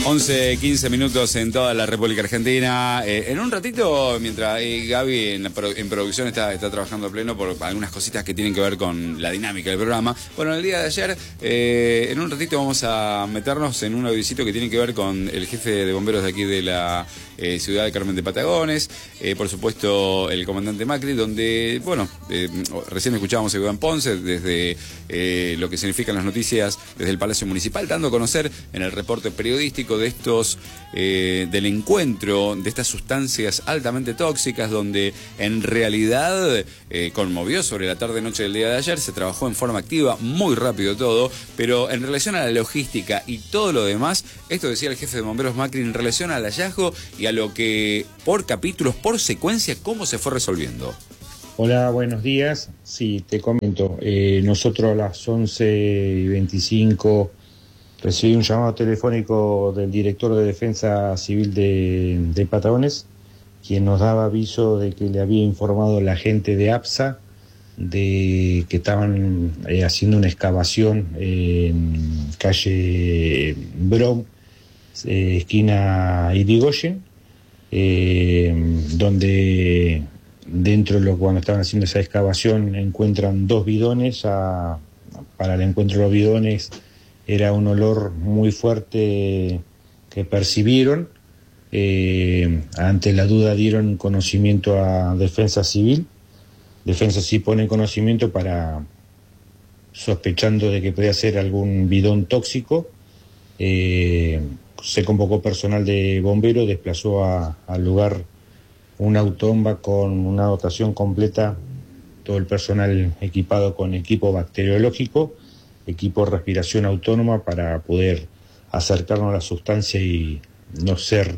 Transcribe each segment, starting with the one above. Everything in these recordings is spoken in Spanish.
11:15 minutos en toda la República Argentina. En un ratito, mientras Gaby en producción está trabajando a pleno por algunas cositas que tienen que ver con la dinámica del programa. Bueno, el día de ayer, en un ratito vamos a meternos en un audiocito que tiene que ver con el jefe de bomberos de aquí de la ciudad de Carmen de Patagones. Por supuesto, el comandante Macri, donde, bueno, recién escuchábamos a Iván Ponce desde lo que significan las noticias desde el Palacio Municipal, dando a conocer en el reporte periodístico de estos del encuentro de estas sustancias altamente tóxicas, donde en realidad conmovió sobre la tarde-noche del día de ayer. Se trabajó en forma activa, muy rápido todo, pero en relación a la logística y todo lo demás, esto decía el jefe de bomberos Macri en relación al hallazgo y a lo que por capítulos, por secuencia, cómo se fue resolviendo. Hola, buenos días. Sí, te comento. Nosotros a las 11:25 recibí un llamado telefónico del director de Defensa Civil de Patagones, quien nos daba aviso de que le había informado la gente de APSA de que estaban haciendo una excavación en calle Brom, esquina Irigoyen, donde dentro de cuando estaban haciendo esa excavación encuentran 2 bidones. Para el encuentro de los bidones era un olor muy fuerte que percibieron. Ante la duda dieron conocimiento a Defensa Civil. Defensa Civil pone conocimiento sospechando de que podía ser algún bidón tóxico. Se convocó personal de bomberos, desplazó al lugar una autobomba con una dotación completa, todo el personal equipado con equipo bacteriológico, equipo de respiración autónoma para poder acercarnos a la sustancia y no ser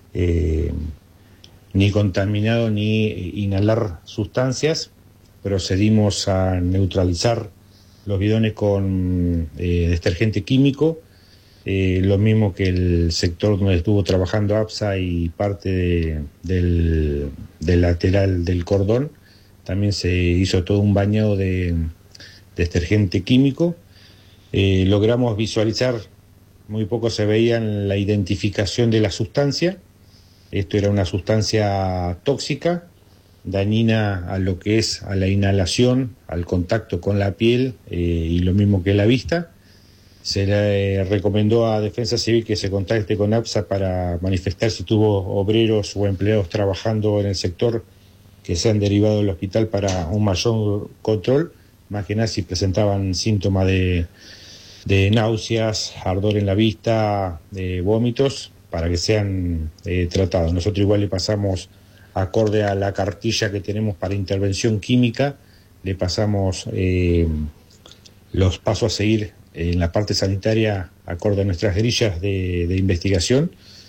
ni contaminado ni inhalar sustancias. Procedimos a neutralizar los bidones con detergente químico, lo mismo que el sector donde estuvo trabajando APSA y parte del lateral del cordón. También se hizo todo un bañado de detergente químico. Logramos visualizar, muy poco se veía en la identificación de la sustancia. Esto era una sustancia tóxica, dañina a lo que es a la inhalación, al contacto con la piel y lo mismo que la vista. Se le recomendó a Defensa Civil que se contacte con APSA para manifestar si tuvo obreros o empleados trabajando en el sector que se han derivado del hospital para un mayor control, más que nada si presentaban síntomas de náuseas, ardor en la vista, vómitos, para que sean tratados. Nosotros igual le pasamos, acorde a la cartilla que tenemos para intervención química, le pasamos los pasos a seguir en la parte sanitaria, acorde a nuestras grillas de investigación.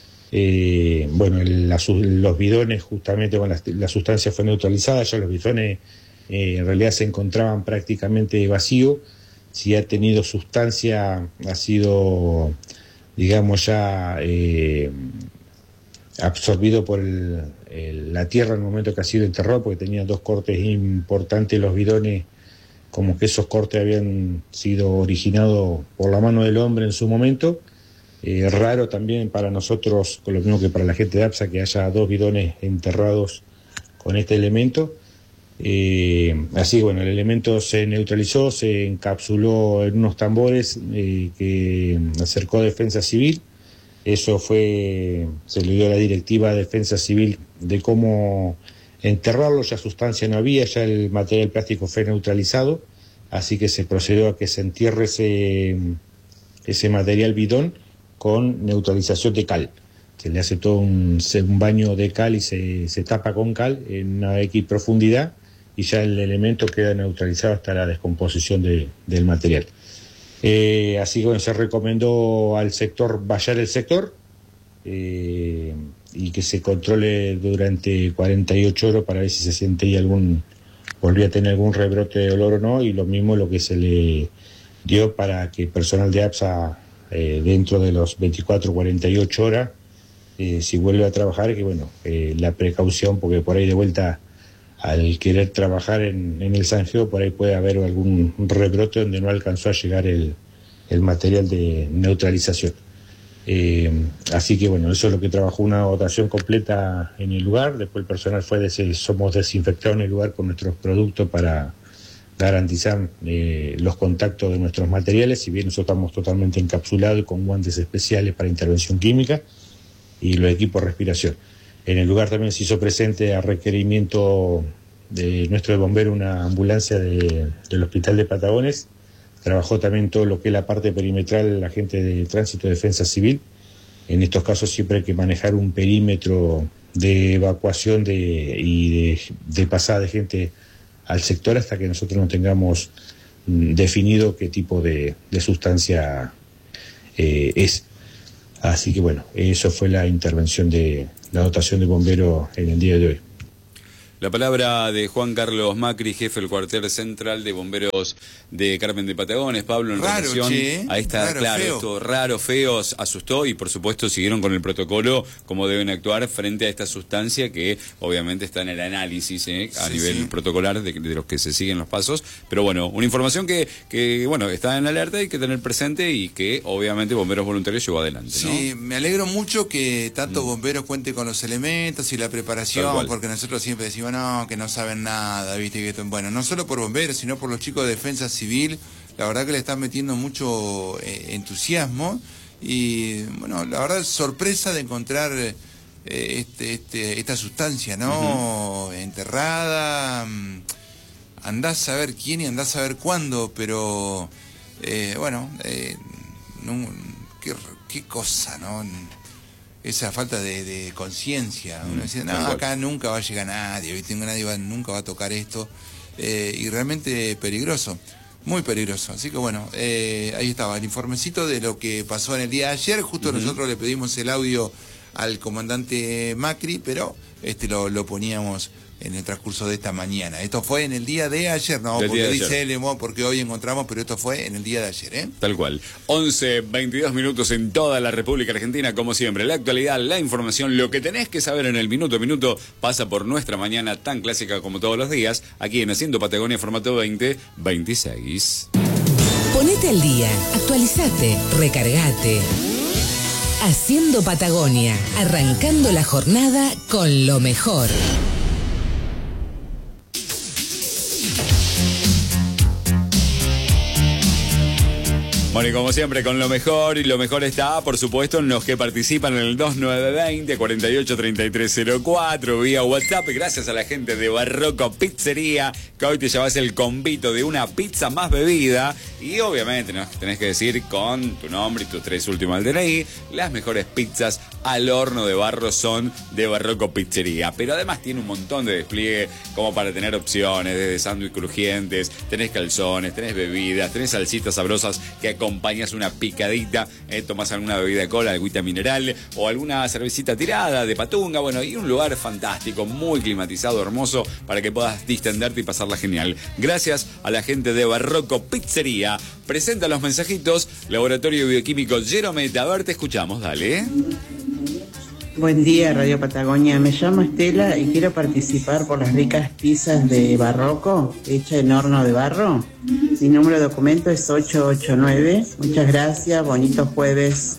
Los bidones, justamente con la sustancia fue neutralizada, ya los bidones en realidad se encontraban prácticamente vacíos. Si ha tenido sustancia, ha sido, digamos, ya absorbido por la tierra en el momento que ha sido enterrado, porque tenía 2 cortes importantes los bidones, como que esos cortes habían sido originados por la mano del hombre en su momento. Raro también para nosotros, con lo mismo que para la gente de APSA, que haya 2 bidones enterrados con este elemento. Así que bueno, el elemento se neutralizó, se encapsuló en unos tambores que acercó a Defensa Civil. Eso se le dio la directiva a Defensa Civil de cómo enterrarlo. Ya sustancia no había, ya el material plástico fue neutralizado, así que se procedió a que se entierre ese material bidón con neutralización de cal. Se le hace todo un baño de cal y se tapa con cal en una X profundidad, y ya el elemento queda neutralizado hasta la descomposición del material. Así que bueno, se recomendó al sector vallar el sector y que se controle durante 48 horas para ver si se siente ahí volvía a tener algún rebrote de olor o no, y lo mismo lo que se le dio para que el personal de APSA dentro de los 24 48 horas, si vuelve a trabajar, que bueno, la precaución, porque por ahí de vuelta al querer trabajar en el Sanjeo, por ahí puede haber algún rebrote donde no alcanzó a llegar el material de neutralización. Así que bueno, eso es lo que trabajó, una dotación completa en el lugar. Después el personal somos desinfectados en el lugar con nuestros productos para garantizar los contactos de nuestros materiales, si bien nosotros estamos totalmente encapsulados y con guantes especiales para intervención química y los equipos de respiración. En el lugar también se hizo presente a requerimiento de nuestro bombero una ambulancia del Hospital de Patagones. Trabajó también todo lo que es la parte perimetral, la gente de Tránsito de Defensa Civil. En estos casos siempre hay que manejar un perímetro de evacuación y de pasada de gente al sector hasta que nosotros no tengamos definido qué tipo de sustancia es. Así que bueno, eso fue la intervención de la dotación de bomberos en el día de hoy. La palabra de Juan Carlos Macri, jefe del cuartel central de bomberos de Carmen de Patagones. Pablo, en relación a esta, esto raro, feo, asustó y por supuesto siguieron con el protocolo como deben actuar frente a esta sustancia que obviamente está en el análisis a nivel protocolar de los que se siguen los pasos. Pero bueno, una información que bueno, está en alerta y hay que tener presente y que obviamente Bomberos Voluntarios llevó adelante, ¿no? Sí, me alegro mucho que tanto bomberos cuenten con los elementos y la preparación, porque nosotros siempre decimos no, que no saben nada, viste, que bueno, no solo por bomberos, sino por los chicos de defensa civil, la verdad que le están metiendo mucho entusiasmo y bueno, la verdad sorpresa de encontrar esta sustancia, ¿no? Enterrada, andás a ver quién y andás a ver cuándo, pero bueno, qué cosa, ¿no? Esa falta de conciencia. Uno dice, no, acá nunca va a llegar nadie, ¿viste? Nadie nunca va a tocar esto. Y realmente peligroso, muy peligroso. Así que bueno, ahí estaba el informecito de lo que pasó en el día de ayer. Justo nosotros le pedimos el audio al comandante Macri, pero lo poníamos en el transcurso de esta mañana. Esto fue en el día de ayer, no, porque dice él, porque hoy encontramos, pero esto fue en el día de ayer, ¿eh? Tal cual. 11:22 minutos en toda la República Argentina, como siempre. La actualidad, la información, lo que tenés que saber en el minuto a minuto pasa por nuestra mañana tan clásica como todos los días, aquí en Haciendo Patagonia, formato 2026. Ponete al día, actualizate, recargate. Haciendo Patagonia, arrancando la jornada con lo mejor. Bueno, y como siempre, con lo mejor, y lo mejor está, por supuesto, en los que participan en el 2920-483304 vía WhatsApp. Gracias a la gente de Barroco Pizzería, que hoy te llevas el convito de una pizza más bebida. Y obviamente nos tenés que decir con tu nombre y tus 3 últimos del DNI, las mejores pizzas al horno de barro son de Barroco Pizzería. Pero además tiene un montón de despliegue como para tener opciones, desde sándwich crujientes, tenés calzones, tenés bebidas, tenés salsitas sabrosas que acompañas una picadita, tomás alguna bebida de cola, agüita mineral o alguna cervecita tirada de patunga, bueno, y un lugar fantástico, muy climatizado, hermoso, para que puedas distenderte y pasarla genial. Gracias a la gente de Barroco Pizzería. Presenta los mensajitos, Laboratorio Bioquímico Jerometa. A ver, te escuchamos, dale. Buen día, Radio Patagonia. Me llamo Estela y quiero participar por las ricas pizzas de Barroco, hechas en horno de barro. Mi número de documento es 889. Muchas gracias, bonito jueves.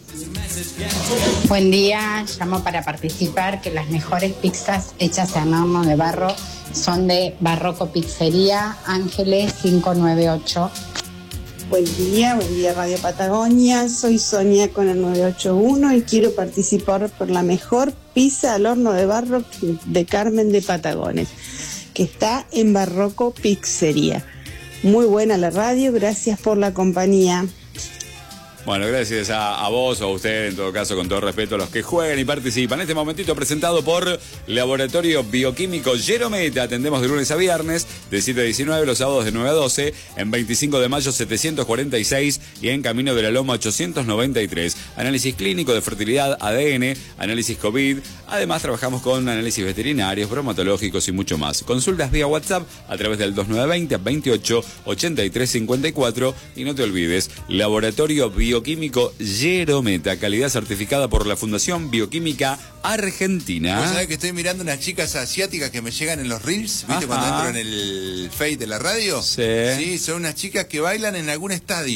Buen día, llamo para participar que las mejores pizzas hechas en horno de barro son de Barroco Pizzería, Ángeles 598. Buen día Radio Patagonia, soy Sonia con el 981 y quiero participar por la mejor pizza al horno de barro de Carmen de Patagones, que está en Barroco Pizzería. Muy buena la radio, gracias por la compañía. Bueno, gracias a vos o a usted, en todo caso, con todo respeto a los que juegan y participan. Este momentito presentado por Laboratorio Bioquímico Jerometa. Atendemos de lunes a viernes, de 7 a 19, los sábados de 9 a 12, en 25 de mayo 746 y en Camino de la Loma 893. Análisis clínico de fertilidad, ADN, análisis COVID. Además, trabajamos con análisis veterinarios, bromatológicos y mucho más. Consultas vía WhatsApp a través del 2920 28 83 54. Y no te olvides, Laboratorio Bioquímico Jerometa, calidad certificada por la Fundación Bioquímica Argentina. ¿Vos sabés que estoy mirando unas chicas asiáticas que me llegan en los reels? ¿Viste? Cuando entro en el Face de la radio. Sí. Sí, son unas chicas que bailan en algún estadio.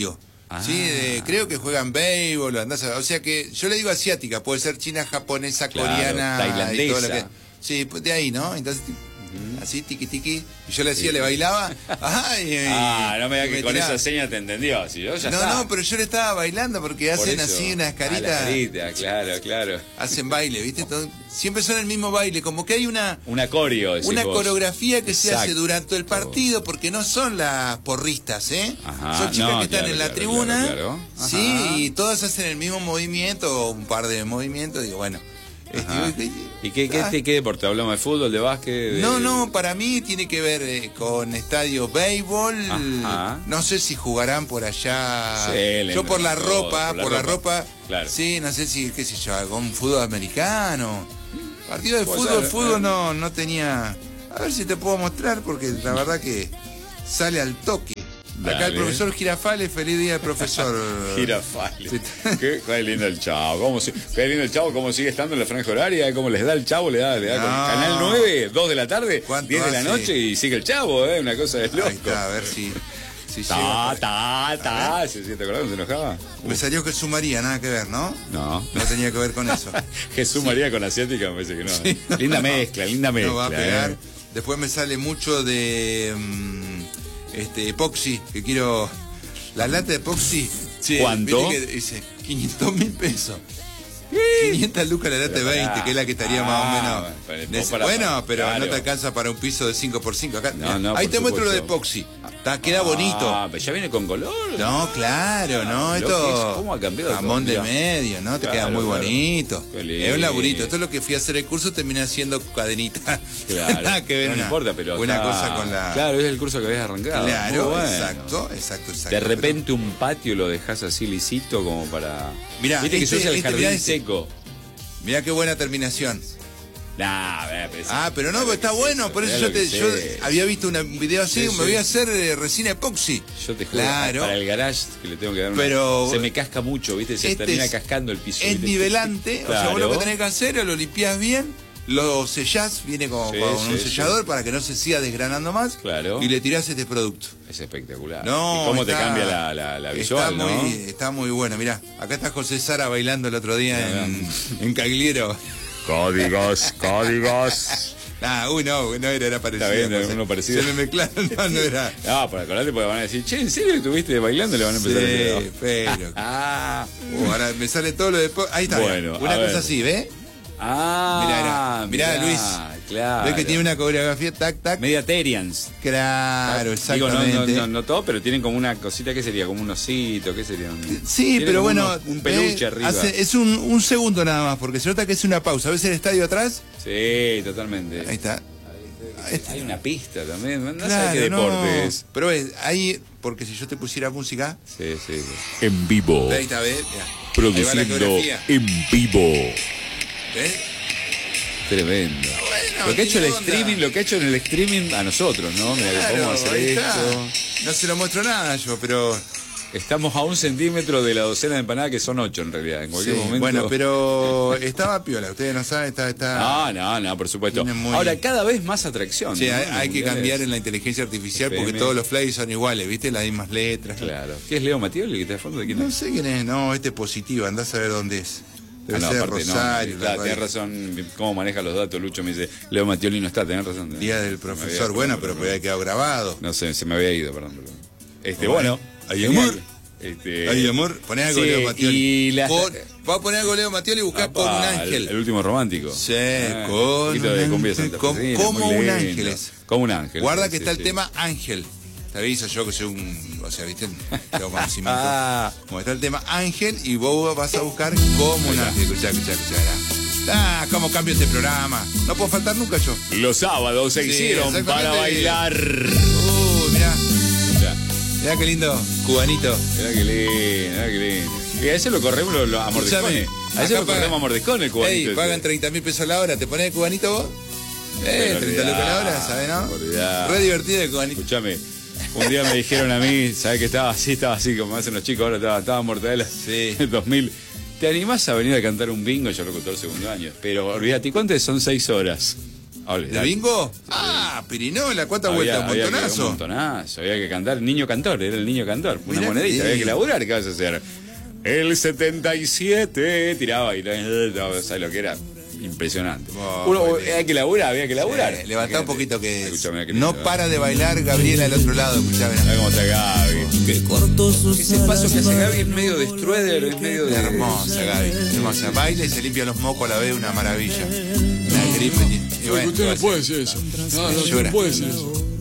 Sí, creo que juegan béisbol, o sea que yo le digo asiática, puede ser china, japonesa, Claro, coreana, tailandesa. y todo lo que. Sí, pues de ahí, ¿no? Entonces, así, tiqui tiqui, y yo le decía, le bailaba, no me digas que con tiraba. esa seña te entendió, si yo ya está. No, pero yo le estaba bailando porque Por hacen eso. así unas La caritas, carita, claro. hacen baile, ¿viste? Siempre son el mismo baile, como que hay una Coreo, decís una vos. coreografía que se hace Exacto. durante el partido, porque no son las porristas, ¿eh? Ajá, Son chicas no, que están claro, en la claro, tribuna, claro. Ajá. sí, y todas hacen el mismo movimiento, o un par de movimientos, digo, bueno. Ajá. ¿Y qué deporte? ¿Hablamos de fútbol, de básquet? No, para mí tiene que ver con estadio béisbol. Ajá. No sé si jugarán por allá. Sí, yo por la ropa, Claro. sí, no sé si, qué sé yo, algún fútbol americano. Partido de Puede fútbol, ser, no tenía. A ver si te puedo mostrar, porque la verdad que sale al toque. Acá el Dale. profesor Girafales, feliz día del profesor. Girafales. Qué lindo el Chavo. Qué lindo el Chavo, cómo sigue estando en la franja horaria, cómo les da el Chavo, le da con Canal 9, 2 de la tarde, 10 de la hace? noche y sigue el Chavo, una cosa de loco. Ahí está, a ver si Ta, llega. ta, ta. ¿Sí, te acordás? ¿Se enojaba? Me salió Jesús María, nada que ver, ¿no? No. No tenía que ver con eso. Jesús María con asiática me parece que no. Linda mezcla. No va a pegar. Después me sale mucho de epoxi, que quiero. La lata de epoxi. Sí, ¿cuánto? Que dice 500.000 pesos. 500 lucas la lata de 20, que es la que estaría más o menos. Bueno, pero claro. no te alcanza para un piso de 5x5. Acá, No, ahí por te muestro lo de supuesto. epoxi. Queda bonito. Pero ya viene con color. No, claro, no, esto ¿Cómo ha cambiado jamón todo? de Mirá. medio, ¿no? Te Claro, queda muy claro. bonito. Qué lindo. Es un laburito. Esto es lo que fui a hacer el curso, terminé haciendo cadenita. Claro. Nada que ver, no importa, pero una está- cosa con la. Claro, es el curso que habías arrancado. Claro, Muy bueno. exacto. De repente un patio lo dejas así lisito como para. Mirá, Viste que se usa el jardín mirá este. seco. Mirá qué buena terminación. Nah, Pero no, está bueno, por eso yo había visto un video así, Sí, me voy a hacer resina epoxi. Yo te juro, Claro. para el garage que le tengo que dar una. Pero se me casca mucho, ¿viste? Se termina cascando el piso. Es ¿viste? nivelante, o sea, vos lo que tenés que hacer es lo limpiás bien, lo sellás, viene como Sí, con un sí, sellador sí. para que no se siga desgranando más. Claro. Y le tirás este producto. Es espectacular. No, ¿Y cómo te está- cambia la visual, no? Está muy bueno. Mirá, acá está José Sara bailando el otro día en Cagliero. Códigos. No era parecido. Está bien, uno parecido. Se me mezclaron, no era. No, para acordarte porque van a decir, che, ¿en serio estuviste bailando? Le van a empezar a decir. Sí, pero. Ah, Ahora me sale todo lo de. Ahí está. Bueno, una a cosa ver. así, ¿ves? Mirá, Luis. Claro. ¿Ves que tiene una coreografía tac? Media Terians. Claro, Digo, exactamente. no todo, pero tienen como una cosita, ¿qué sería? Como un osito, ¿qué sería? Sí, Tiene pero como bueno. un peluche arriba. Es un segundo nada más, porque se nota que es una pausa. ¿Ves el estadio atrás? Sí, totalmente. Ahí está. Hay una pista también, no Claro, sé qué no. deporte es. Pero ves, ahí, porque si yo te pusiera música. Sí. En vivo. Ahí está, ¿ves? Mirá. Ahí va la Produciendo coreografía. en vivo. ¿Ves? Tremendo. Bueno, Lo que ha hecho el ¿qué onda? streaming, lo que ha hecho en el streaming a nosotros, ¿no? Mira que Claro, podemos hacer ahí está. esto. No se lo muestro nada yo, pero. Estamos a 1 centímetro de la docena de empanadas, que son 8 en realidad. En cualquier Sí, momento. bueno, pero estaba piola, ustedes no saben, está. No, por supuesto. Tiene muy- Ahora, cada vez más atracción. Sí, ¿no? hay Los que mundiales. cambiar en la inteligencia artificial porque FM. todos los flyers son iguales, ¿viste? Las mismas letras. Claro. ¿Qué es Leo Matioli que está de fondo? ¿De quién No es? sé quién es, no, este es positivo, andás a ver dónde es. Debe ser aparte Rosario. no. la Claro, tenés radio. razón. ¿Cómo maneja los datos? Lucho me dice, Leo Matioli no está, tenés razón. Día del profesor, bueno, pero puede haber quedado grabado. No sé, se me había ido, perdón. Bueno, Bueno. hay genial. amor. Ay, amor, poné algo Sí, Leo Matioli. y la- Va a poner algo Leo Matioli y buscar con un ángel. El último romántico. Sí, Un con poquito de un cumbia ángel, santafesina, como muy un lindo. ángel es. Como un ángel. Guarda sí, que sí, está el sí. tema ángel. Te aviso yo que soy un. O sea, ¿viste? Tengo conocimiento. Ah. Como está el tema ángel y vos vas a buscar como un ángel. Escuchá. ¿Cómo cambio este programa? No puedo faltar nunca yo. Los sábados se Sí, hicieron exactamente. para bailar. Mirá qué lindo cubanito. Mirá qué lindo, mirá qué lindo. Y a ese lo corremos a mordiscones. A ese acá lo corremos a mordiscones el cubanito. Ey, pagan 30.000 pesos la hora. ¿Te pones el cubanito vos? 30 lucas la hora, ¿sabes, no? Olvidá. Re divertido el cubanito. Escuchame, un día me dijeron a mí, ¿sabes que estaba así como hacen los chicos ahora? Estaba Mortadela. Sí. 2000. ¿Te animás a venir a cantar un bingo? Yo locutor segundo año. Pero olvídate, ¿cuántas son 6 horas? ¿De bingo? Ah, pirinola, ¿cuántas vueltas? Un montonazo. Un montonazo, había que cantar. Niño cantor, era el niño cantor. Una Mirá monedita, que había que laburar, ¿qué vas a hacer? El 77 tiraba y ¿sabes lo que era? Impresionante. Había que laburar, había que laburar. Levantá un poquito que Escuchame, no para de bailar Gabriela al otro lado. Escuchame. ¿Cómo está Gaby? Ese paso que hace Gaby es medio de Strueder, es medio de... Hermosa Gaby, hermosa. Baila y se limpia los mocos a la vez, una maravilla. Una gripe. Y bueno, usted no puede decir eso. No puede decir eso.